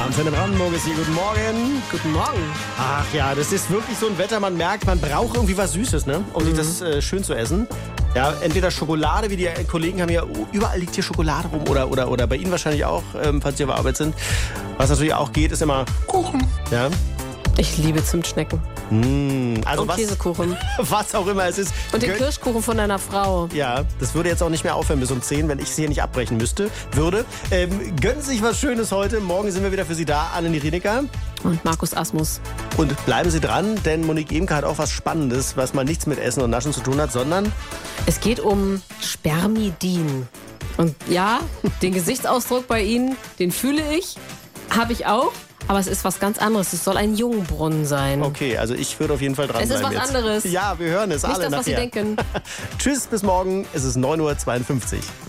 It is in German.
Antenne Brandenburg ist hier. Guten Morgen. Guten Morgen. Ach ja, das ist wirklich so ein Wetter, man merkt, man braucht irgendwie was Süßes, ne? Um sich das schön zu essen. Ja, entweder Schokolade, wie die Kollegen haben ja, überall liegt hier Schokolade rum oder bei Ihnen wahrscheinlich auch, falls Sie auf der Arbeit sind. Was natürlich auch geht, ist immer Kuchen. Ja. Ich liebe Zimtschnecken. Also und Käsekuchen. Was auch immer es ist. Und den Kirschkuchen von deiner Frau. Ja, das würde jetzt auch nicht mehr aufhören bis um 10, wenn ich es hier nicht abbrechen würde. Gönnen Sie sich was Schönes heute. Morgen sind wir wieder für Sie da, Annelie Rieniker. Und Markus Asmus. Und bleiben Sie dran, denn Monique Emke hat auch was Spannendes, was mal nichts mit Essen und Naschen zu tun hat, sondern... Es geht um Spermidin. Und ja, den Gesichtsausdruck bei Ihnen, den fühle ich, habe ich auch. Aber es ist was ganz anderes. Es soll ein Jungbrunnen sein. Okay, also ich würde auf jeden Fall dranbleiben. Es ist was anderes. Ja, wir hören es Nicht alle das, was Sie nachher. denken. Tschüss, bis morgen. Es ist 9:52 Uhr.